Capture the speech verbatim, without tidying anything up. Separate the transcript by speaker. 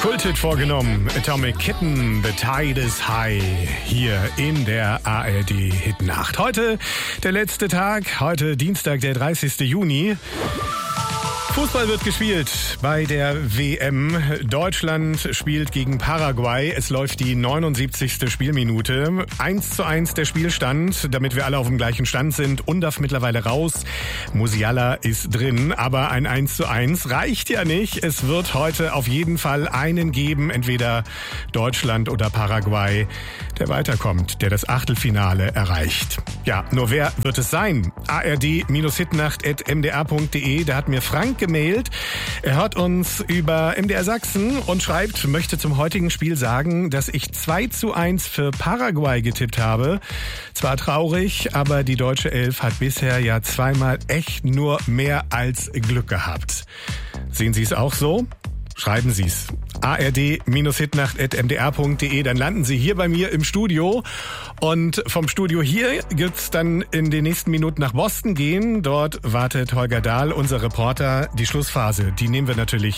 Speaker 1: Kulthit vorgenommen. Atomic Kitten, The Tide is High. Hier in der A R D Hitnacht. Heute der letzte Tag. Heute Dienstag, der dreißigsten Juni. Fußball wird gespielt bei der W M. Deutschland spielt gegen Paraguay. Es läuft die neunundsiebzigste Spielminute. eins zu eins der Spielstand, damit wir alle auf dem gleichen Stand sind. Undaf mittlerweile raus. Musiala ist drin, aber ein eins zu eins reicht ja nicht. Es wird heute auf jeden Fall einen geben, entweder Deutschland oder Paraguay, der weiterkommt, der das Achtelfinale erreicht. Ja, nur wer wird es sein? A R D Hitnacht at m d r punkt d e. Da hat mir Frank gemailt. Er hört uns über M D R Sachsen und schreibt, möchte zum heutigen Spiel sagen, dass ich zwei zu eins für Paraguay getippt habe. Zwar traurig, aber die deutsche Elf hat bisher ja zweimal echt nur mehr als Glück gehabt. Sehen Sie es auch so? Schreiben Sie es. A R D Hitnacht at m d r punkt d e. Dann landen Sie hier bei mir im Studio. Und vom Studio hier gibt's dann in den nächsten Minuten nach Boston gehen. Dort wartet Holger Dahl, unser Reporter. Die Schlussphase, die nehmen wir natürlich